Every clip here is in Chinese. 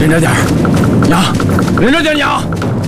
忍着点儿，娘，忍着点，娘。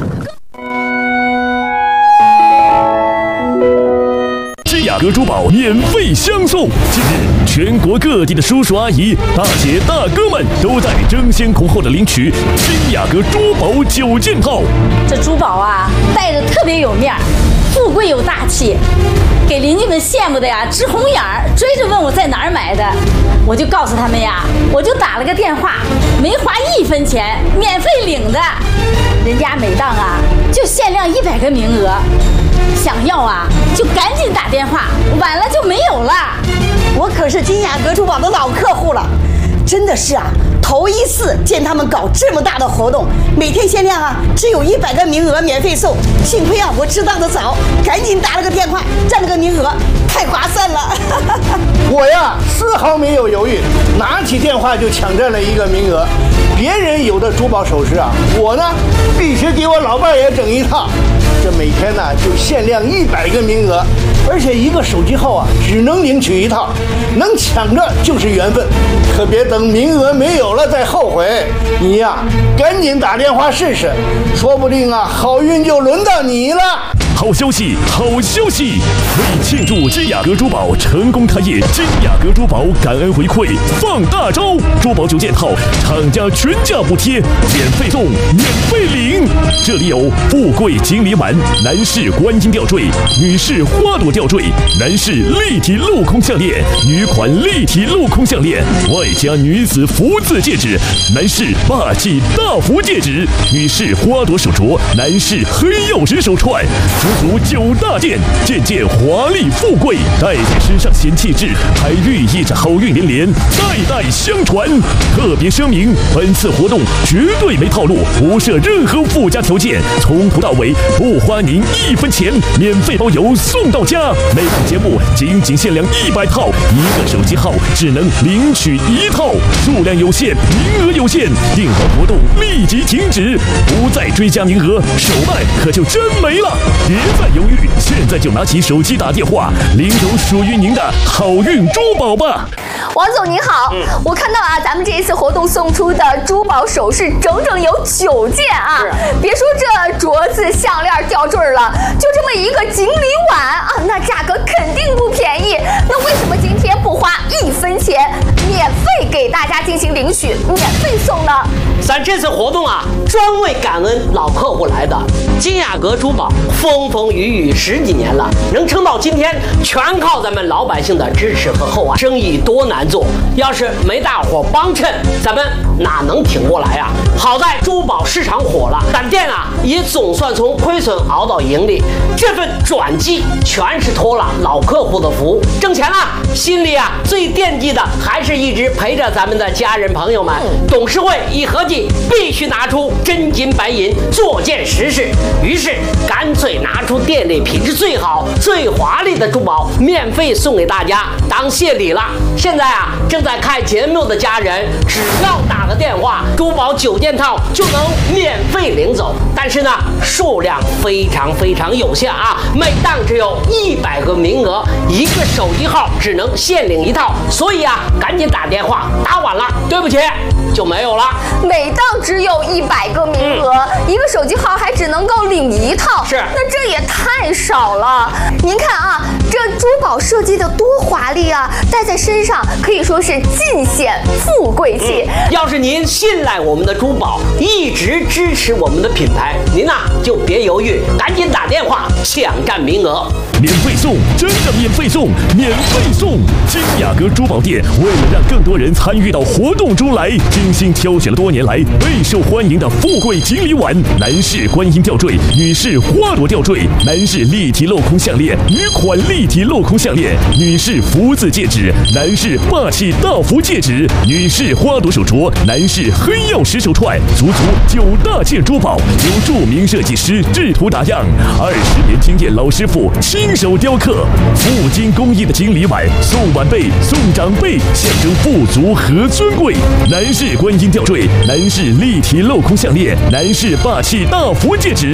金雅阁珠宝免费相送。近日，全国各地的叔叔阿姨、大姐大哥们都在争先恐后的领取金雅阁珠宝9件套。 这珠宝啊，戴着特别有面儿，富贵有大气，给邻居们羡慕的呀直红眼儿，追着问我在哪儿买的。我就告诉他们呀，我就打了个电话，没花1分钱，免费领的。人家每档啊就限量100个名额，想要啊就赶紧打电话，晚了就没有了。 我可是金雅阁珠宝的老客户了，真的是啊，头一次见他们搞这么大的活动，每天限量啊，只有100个名额免费送。幸亏啊，我知道的早，赶紧打了个电话，占了个名额，太划算了。 我呀，丝毫没有犹豫，拿起电话就抢占了1个名额。别人有的珠宝首饰啊，我呢必须给我老伴也整一套。这每天呢就限量100个名额，而且1个手机号啊只能领取1套，能抢着就是缘分，可别等名额没有了再后悔。你呀，赶紧打电话试试，说不定啊好运就轮到你了。 好消息，好消息！为庆祝金雅阁珠宝成功开业，金雅阁珠宝感恩回馈放大招，珠宝9件套，厂家全价补贴，免费送，免费领。这里有富贵锦鲤碗、男士观音吊坠、女士花朵吊坠、男士立体镂空项链、女款立体镂空项链，外加女子福字戒指、男士霸气大福戒指、女士花朵手镯、男士黑曜石手串。足9大件，件件华丽富贵，戴在身上显气质，还寓意着好运连连，代代相传。特别声明，本次活动绝对没套路，不设任何附加条件，从头到尾不花您1分钱，免费包邮送到家。每档节目仅限量100套，1个手机号只能领取1套，数量有限，名额有限，订单活动立即停止，不再追加名额，手慢可就真没了。别再犹豫，现在就拿起手机打电话，领走属于您的好运珠宝吧。 王总您好，我看到啊，咱们这一次活动送出的珠宝首饰整整有9件啊，别说这镯子、项链、吊坠了，就这么一个锦鲤碗啊，那价格肯定不便宜。那为什么今天不花1分钱，免费给大家进行领取，免费送呢？ 咱这次活动啊，专为感恩老客户来的。金雅阁珠宝风风雨雨10几年了，能撑到今天，全靠咱们老百姓的支持和厚爱。生意多难做，要是没大伙帮衬，咱们哪能挺过来啊？好在珠宝市场火了，咱店啊也总算从亏损熬到盈利。这份转机全是托了老客户的福，挣钱了，心里啊最惦记的还是一直陪着咱们的家人朋友们。董事会一合计，必须拿出真金白银做件实事，于是干脆拿出店里品质最好、最华丽的珠宝，免费送给大家当谢礼了。现在啊，正在看节目的家人，只要打个电话，珠宝9件套就能免费领走。但是呢，数量非常有限啊，每档只有100个名额，1个手机号只能限领1套，所以啊，赶紧打电话，打晚了，对不起，就没有了。 每档只有100个名额，1个手机号还只能够领1套， 是， 那这也太少了。您看啊，这珠宝设计的多华丽啊，戴在身上可以说是尽显富贵气。 要是您信赖我们的珠宝，一直支持我们的品牌，您呐就别犹豫，赶紧打电话抢占名额。 免费送，真的免费送，免费送！金雅阁珠宝店为了让更多人参与到活动中来，精心挑选了多年来备受欢迎的富贵锦鲤碗、男士观音吊坠、女士花朵吊坠、男士立体镂空项链、女款立体镂空项链、女士福字戒指、男士霸气大福戒指、女士花朵手镯、男士黑曜石手串，足9大件珠宝，由著名设计师制图打样，20年经验老师傅亲手雕刻，富金工艺的锦鲤碗，送晚辈、送长辈，象征富足和尊贵。男士观音吊坠，男士立体镂空项链，男士霸气大福戒指。